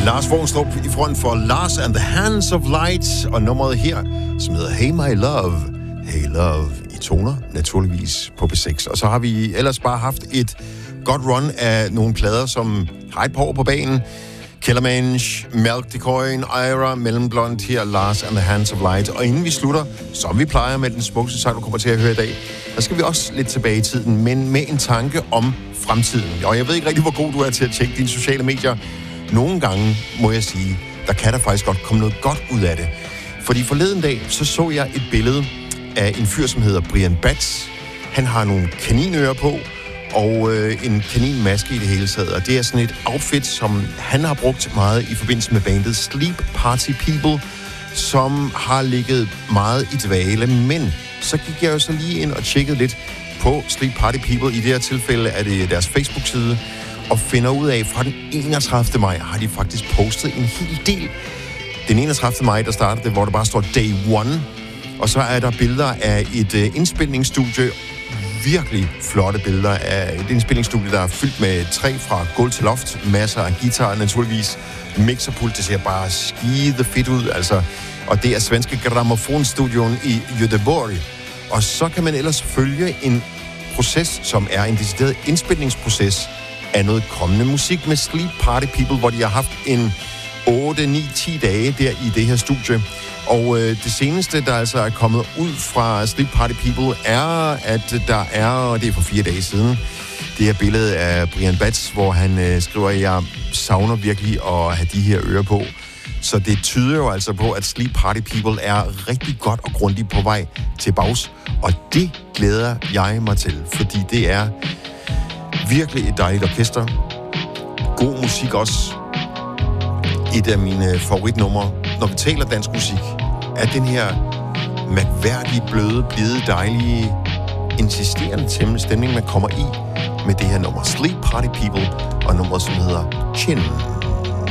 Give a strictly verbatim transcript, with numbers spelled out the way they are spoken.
Lars Vornstrup i front for Lars and the Hands of Light, og nummeret her, som hedder Hey My Love. Hey Love i toner, naturligvis på B seks. Og så har vi ellers bare haft et godt run af nogle plader, som har et par år på banen. Kellermange, Malk de Coin, Ira, Mellemblond, her Lars and the Hands of Light. Og inden vi slutter, som vi plejer med den smukkeste sang, du kommer til at høre i dag, der skal vi også lidt tilbage i tiden, men med en tanke om fremtiden. Og jeg ved ikke rigtig, hvor god du er til at tjekke dine sociale medier. Nogle gange, må jeg sige, der kan der faktisk godt komme noget godt ud af det. Fordi forleden dag, så så jeg et billede af en fyr, som hedder Brian Batts. Han har nogle kaninører på, og øh, en kaninmaske i det hele taget. Og det er sådan et outfit, som han har brugt meget i forbindelse med bandet Sleep Party People, som har ligget meget i dvale. Men så gik jeg jo så lige ind og tjekkede lidt på Sleep Party People. I det her tilfælde er det deres Facebook-side, og finder ud af, fra den enogtredivte maj har de faktisk postet en hel del. Den enogtredivte maj, der startede det, hvor der bare står Day One, og så er der billeder af et uh, indspilningsstudie, virkelig flotte billeder af et indspilningsstudie, der er fyldt med træ fra gulv til loft, masser af guitar, naturligvis mixerpult, det ser bare skide fedt ud, altså, og det er svenske Grammofonstudion i Göteborg. Og så kan man ellers følge en proces, som er en decideret indspilningsproces af noget kommende musik med Sleep Party People, hvor de har haft en otte, ni, ti dage der i det her studie. Og øh, det seneste, der altså er kommet ud fra Sleep Party People, er, at der er, og det er for fire dage siden, det her billede af Brian Batts, hvor han øh, skriver, at jeg savner virkelig at have de her ører på. Så det tyder jo altså på, at Sleep Party People er rigtig godt og grundigt på vej til bags. Og det glæder jeg mig til, fordi det er virkelig et dejligt orkester. God musik også. Et af mine favoritnumre, når vi taler dansk musik, er den her mærkværdige, bløde, blide, dejlige, insisterende stemning, man kommer i med det her nummer. Sleep Party People, og nummeret, som hedder Chin.